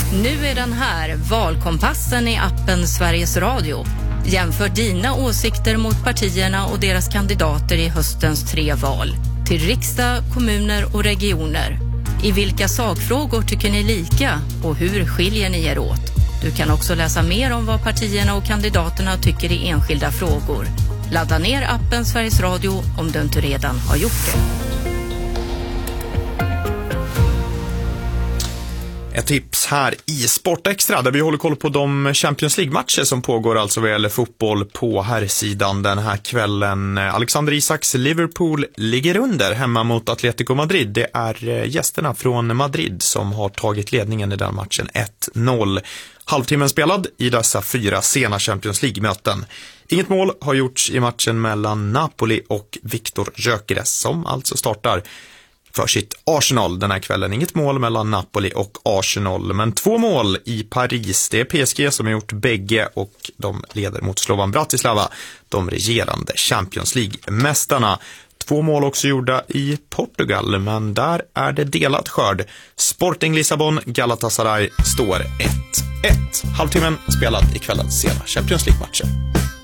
Nu är den här, Valkompassen i appen Sveriges Radio. Jämför dina åsikter mot partierna och deras kandidater i höstens 3 val. Till riksdag, kommuner och regioner. I vilka sakfrågor tycker ni lika och hur skiljer ni er åt? Du kan också läsa mer om vad partierna och kandidaterna tycker i enskilda frågor. Ladda ner appen Sveriges Radio om du inte redan har gjort det. Ett tips här i Sportextra där vi håller koll på de Champions League-matcher som pågår alltså vad gäller fotboll på här sidan den här kvällen. Alexander Isaks Liverpool ligger under hemma mot Atletico Madrid. Det är gästerna från Madrid som har tagit ledningen i den matchen 1-0. Halvtimmen spelad i dessa 4 sena Champions League-möten. Inget mål har gjorts i matchen mellan Napoli och Viktor Gyökeres som alltså startar för sitt Arsenal den här kvällen. Inget mål mellan Napoli och Arsenal, men 2 mål i Paris. Det är PSG som har gjort bägge och de leder mot Slovan Bratislava, de regerande Champions League-mästarna. 2 mål också gjorda i Portugal, men där är det delat skörd. Sporting Lissabon, Galatasaray står 1-1. Halvtimmen spelad i kvällens sena Champions League-matcher.